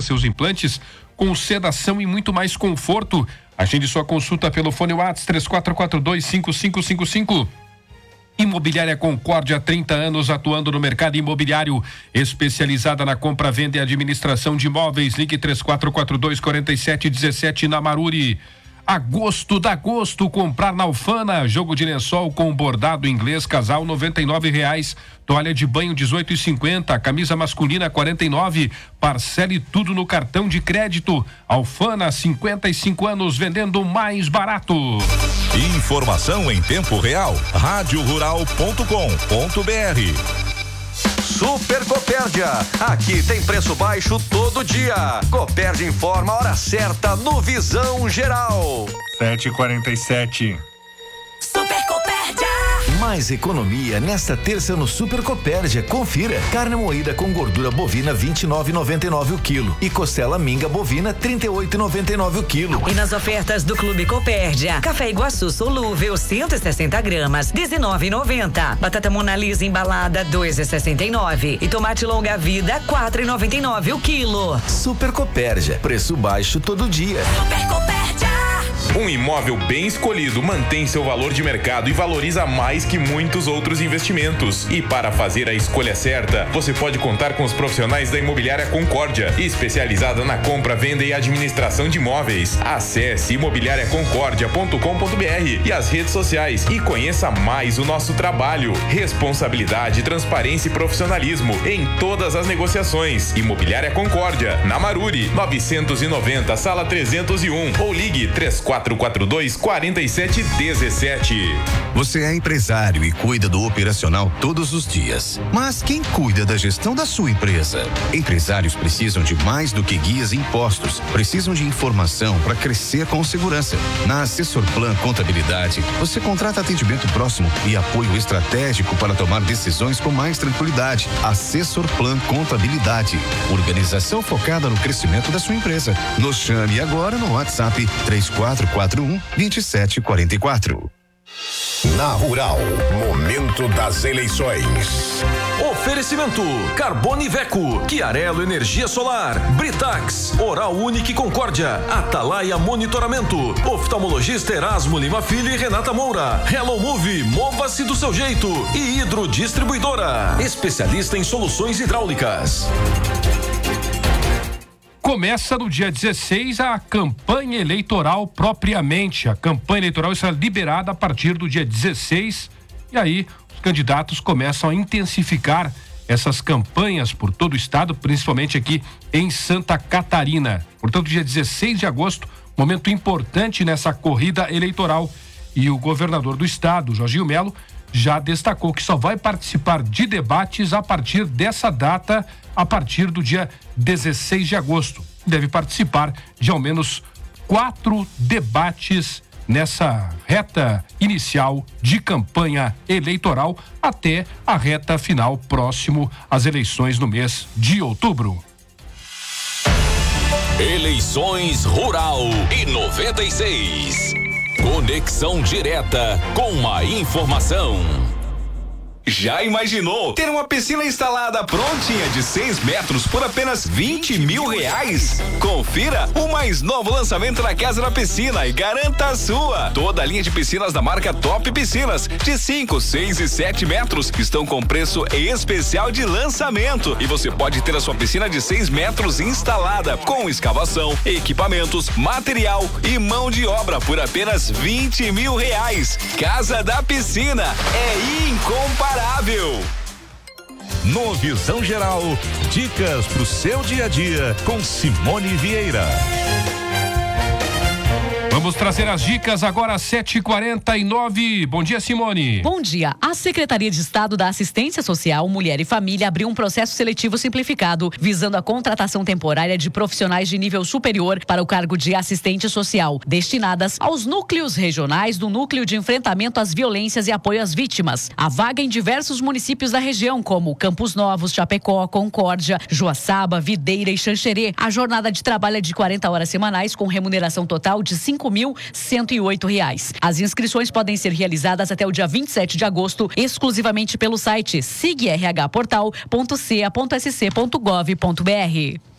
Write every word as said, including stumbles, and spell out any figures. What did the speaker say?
seus implantes com sedação e muito mais conforto. Agende sua consulta pelo fone WhatsApp três quatro quatro dois, cinco cinco cinco cinco. Imobiliária Concórdia, trinta anos atuando no mercado imobiliário, especializada na compra, venda e administração de imóveis. Ligue três quatro quatro dois, quatro sete um sete na Maruri. Agosto dá gosto comprar na Alfana. Jogo de lençol com bordado inglês casal noventa e nove reais. Toalha de banho dezoito e cinquenta. Camisa masculina quarenta e nove. Parcele tudo no cartão de crédito. Alfana, cinquenta e cinco anos vendendo mais barato. Informação em tempo real. rádio rural ponto com ponto br. Super Copérdia, aqui tem preço baixo todo dia. Copérdia informa a hora certa no Visão Geral. sete e quarenta e sete. Super Copérdia. Mais economia nesta terça no Super Copérdia. Confira. Carne moída com gordura bovina vinte e nove e noventa e nove o quilo e costela minga bovina trinta e oito e noventa e nove o quilo. E nas ofertas do Clube Copérdia, café Iguaçu solúvel cento e sessenta gramas dezenove e noventa. Batata Mona Lisa embalada dois e sessenta e nove e tomate longa vida quatro e noventa e nove o quilo. Super Copérdia, preço baixo todo dia. Super Copérdia. Um imóvel bem escolhido mantém seu valor de mercado e valoriza mais que muitos outros investimentos. E para fazer a escolha certa, você pode contar com os profissionais da Imobiliária Concórdia, especializada na compra, venda e administração de imóveis. Acesse imobiliária concórdia ponto com ponto br e as redes sociais e conheça mais o nosso trabalho. Responsabilidade, transparência e profissionalismo em todas as negociações. Imobiliária Concórdia, na Maruri, novecentos e noventa, sala trezentos e um, ou ligue três quatro quatro dois, quatro sete um sete. Você é empresário e cuida do operacional todos os dias. Mas quem cuida da gestão da sua empresa? Empresários precisam de mais do que guias e impostos. Precisam de informação para crescer com segurança. Na Assessor Plan Contabilidade, você contrata atendimento próximo e apoio estratégico para tomar decisões com mais tranquilidade. Assessor Plan Contabilidade. Organização focada no crescimento da sua empresa. Nos chame agora no WhatsApp três quatro quatro um, dois sete quatro quatro. Na Rural, momento das eleições. Oferecimento: Carbone Veco, Chiarello Energia Solar, Britax, Oral Unique Concórdia, Atalaia Monitoramento, Oftalmologista Erasmo Lima Filho e Renata Moura, Hello Move, mova-se do seu jeito, e Hidro Distribuidora, especialista em soluções hidráulicas. Começa no dia dezesseis a campanha eleitoral propriamente. A campanha eleitoral será liberada a partir do dia dezesseis e aí os candidatos começam a intensificar essas campanhas por todo o estado, principalmente aqui em Santa Catarina. Portanto, dia dezesseis de agosto, momento importante nessa corrida eleitoral. E o governador do estado, Jorginho Melo, já destacou que só vai participar de debates a partir dessa data, a partir do dia dezesseis de agosto. Deve participar de ao menos quatro debates nessa reta inicial de campanha eleitoral até a reta final próximo às eleições no mês de outubro. Eleições Rural e noventa e seis. Conexão direta com a informação. Já imaginou ter uma piscina instalada prontinha de seis metros por apenas vinte mil reais? Confira o mais novo lançamento na Casa da Piscina e garanta a sua. Toda a linha de piscinas da marca Top Piscinas de cinco, seis e sete metros estão com preço especial de lançamento e você pode ter a sua piscina de seis metros instalada com escavação, equipamentos, material e mão de obra por apenas vinte mil reais. Casa da Piscina é incomparável. No Visão Geral, dicas pro seu dia a dia com Simone Vieira. Vamos trazer as dicas agora às sete e quarenta e nove. Bom dia, Simone. Bom dia. A Secretaria de Estado da Assistência Social, Mulher e Família abriu um processo seletivo simplificado visando a contratação temporária de profissionais de nível superior para o cargo de assistente social, destinadas aos núcleos regionais do Núcleo de Enfrentamento às Violências e Apoio às Vítimas. A vaga em diversos municípios da região, como Campos Novos, Chapecó, Concórdia, Joaçaba, Videira e Xanxerê. A jornada de trabalho é de quarenta horas semanais com remuneração total de cinco mil cento e oito reais. As inscrições podem ser realizadas até o dia vinte e sete de agosto, exclusivamente pelo site sig r h portal ponto c a ponto s c ponto gov ponto b r.